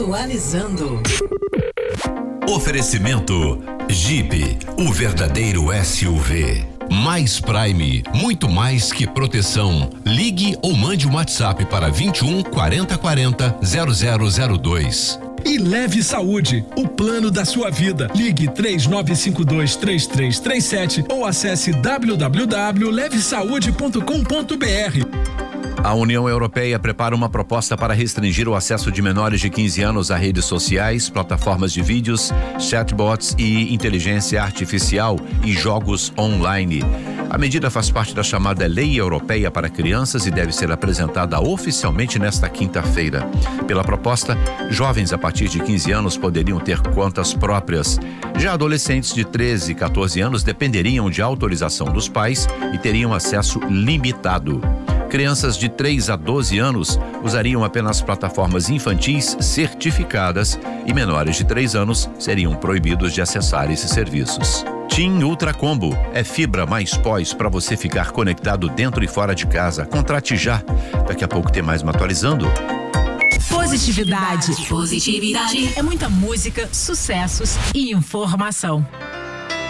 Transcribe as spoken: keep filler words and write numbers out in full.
Atualizando. Oferecimento Jeep, o verdadeiro S U V. Mais Prime, muito mais que proteção. Ligue ou mande um WhatsApp para vinte e um, quarenta, quarenta, zero zero zero dois. E Leve Saúde, o plano da sua vida. Ligue três nove cinco dois, três três três sete ou acesse w w w ponto leve saúde ponto com ponto b r. A União Europeia prepara uma proposta para restringir o acesso de menores de quinze anos a redes sociais, plataformas de vídeos, chatbots e inteligência artificial e jogos online. A medida faz parte da chamada Lei Europeia para Crianças e deve ser apresentada oficialmente nesta quinta-feira. Pela proposta, jovens a partir de quinze anos poderiam ter contas próprias. Já adolescentes de treze e quatorze anos dependeriam de autorização dos pais e teriam acesso limitado. Crianças de três a doze anos usariam apenas plataformas infantis certificadas e menores de três anos seriam proibidos de acessar esses serviços. TIM Ultra Combo é fibra mais pós para você ficar conectado dentro e fora de casa. Contrate já. Daqui a pouco tem mais uma atualizando. Positividade. Positividade. É muita música, sucessos e informação.